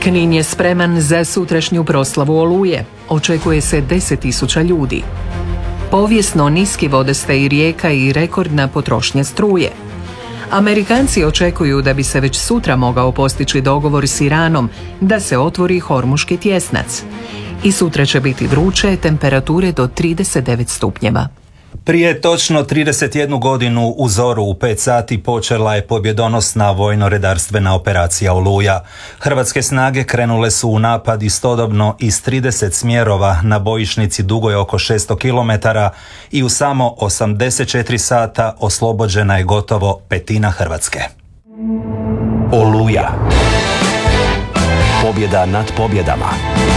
Knin je spreman za sutrašnju proslavu Oluje. Očekuje se 10.000 ljudi. Povijesno niski vodostaj rijeka i rekordna potrošnja struje. Amerikanci očekuju da bi se već sutra mogao postići dogovor s Iranom da se otvori Hormuški tjesnac. I sutra će biti vruće, temperature do 39 stupnjeva. Prije točno 31 godinu u zoru u 5 sati počela je pobjedonosna vojno-redarstvena operacija Oluja. Hrvatske snage krenule su u napad istodobno iz 30 smjerova na bojišnici dugoj oko 600 km i u samo 84 sata oslobođena je gotovo petina Hrvatske. Oluja. Pobjeda nad pobjedama.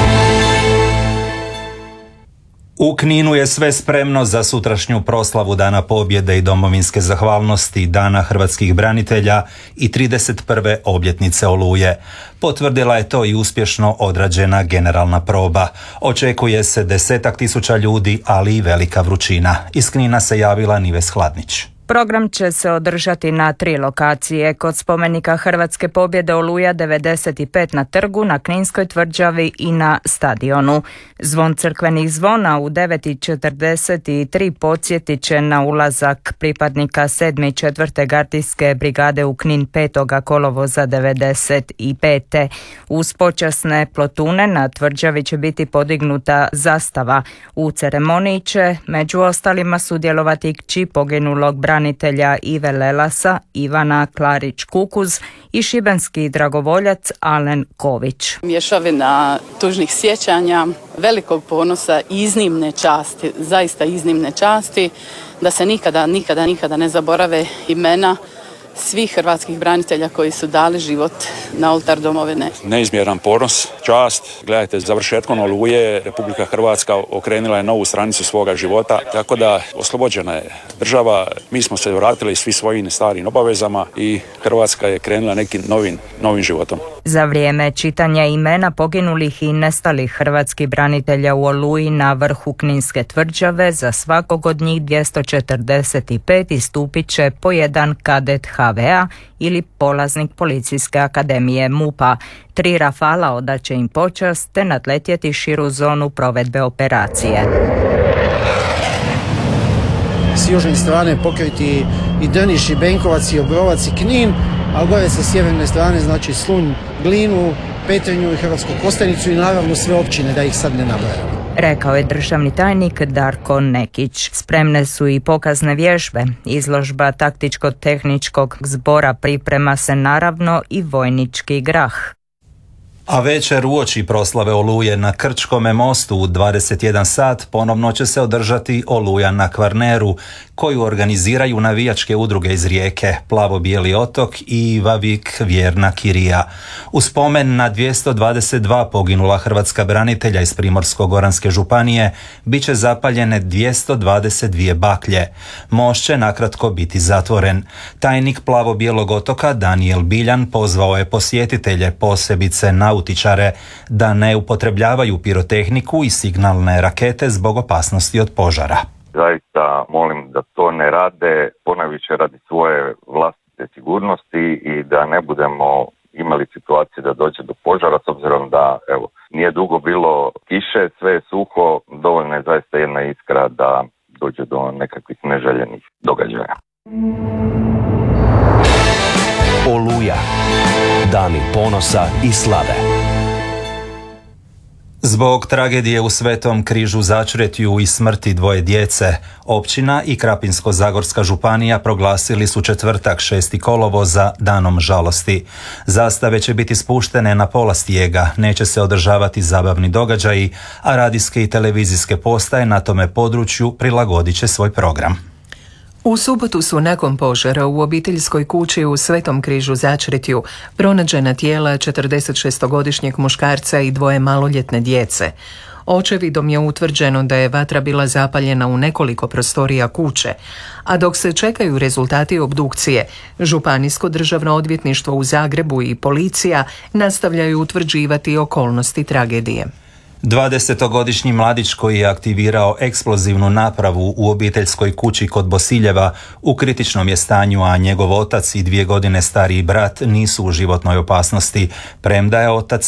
U Kninu je sve spremno za sutrašnju proslavu Dana pobjede i domovinske zahvalnosti, Dana hrvatskih branitelja i 31. obljetnice Oluje. Potvrdila je to i uspješno odrađena generalna proba. Očekuje se 10.000 ljudi, ali i velika vrućina. Iz Knina se javila Nives Hladnić. Program će se održati na 3 lokacije, kod spomenika Hrvatske pobjede Oluja 95 na trgu, na Kninskoj tvrđavi i na stadionu. Zvon crkvenih zvona u 9:43 podsjetit će na ulazak pripadnika 7. i 4. gardijske brigade u Knin 5. kolovoza 95. Uz počasne plotune na tvrđavi će biti podignuta zastava. U ceremoniji će među ostalima sudjelovati kći poginulog branitelja Ive Lelasa, Ivana Klarić-Kukuz i šibenski dragovoljac Alen Ković. Mješavina tužnih sjećanja, velikog ponosa i iznimne časti, zaista iznimne časti, da se nikada ne zaborave imena svih hrvatskih branitelja koji su dali život na oltar domovine. Neizmjeran ponos, čast. Gledajte, završetkom Oluje Republika Hrvatska okrenula je novu stranicu svoga života, tako da oslobođena je država. Mi smo se vratili svi svojim starim obavezama i Hrvatska je krenula nekim novim životom. Za vrijeme čitanja imena poginulih i nestalih hrvatskih branitelja u Oluji na vrhu Kninske tvrđave, za svakog od njih 245 istupit će po jedan kadet HVA ili polaznik Policijske akademije MUP-a. 3 Rafala odaće im počast te nadletjeti širu zonu provedbe operacije. S južne strane pokriti i Drniš i Benkovac i Obrovac i Knin, a gore sa sjeverne strane znači Slunj, Glinu, Petrinju i Hrvatsku Kostajnicu i naravno sve općine, da ih sad ne nabrajamo. Rekao je državni tajnik Darko Nekić. Spremne su i pokazne vježbe. Izložba taktičko-tehničkog zbora priprema se naravno i vojnički grah. A večer uoči proslave Oluje na Krčkome mostu u 21 sat ponovno će se održati Oluja na Kvarneru, koju organiziraju navijačke udruge iz Rijeke, Plavo-bijeli otok i Vavik Vjerna Kirija. U spomen na 222 poginula hrvatska branitelja iz Primorsko-goranske županije bit će zapaljene 222 baklje. Most će nakratko biti zatvoren. Tajnik Plavo-bijelog otoka Daniel Biljan pozvao je posjetitelje, posebice nautičare, da ne upotrebljavaju pirotehniku i signalne rakete zbog opasnosti od požara. Zaista molim da to ne rade, ponajviše radi svoje vlastite sigurnosti i da ne budemo imali situacije da dođe do požara, s obzirom da nije dugo bilo kiše, sve je suho, dovoljno je zaista jedna iskra da dođe do nekakvih neželjenih događaja. Oluja. Dani ponosa i slave. Zbog tragedije u Svetom Križu Začretju i smrti 2 djece, općina i Krapinsko-zagorska županija proglasili su četvrtak 6. kolovoza danom žalosti. Zastave će biti spuštene na pola stijega, neće se održavati zabavni događaji, a radijske i televizijske postaje na tome području prilagodit će svoj program. U subotu su nakon požara u obiteljskoj kući u Svetom Križu Začretju pronađena tijela 46-godišnjeg muškarca i 2 maloljetne djece. Očevidom je utvrđeno da je vatra bila zapaljena u nekoliko prostorija kuće, a dok se čekaju rezultati obdukcije, Županijsko državno odvjetništvo u Zagrebu i policija nastavljaju utvrđivati okolnosti tragedije. 20-godišnji mladić koji je aktivirao eksplozivnu napravu u obiteljskoj kući kod Bosiljeva u kritičnom je stanju, a njegov otac i 2 godine stariji brat nisu u životnoj opasnosti, premda je otac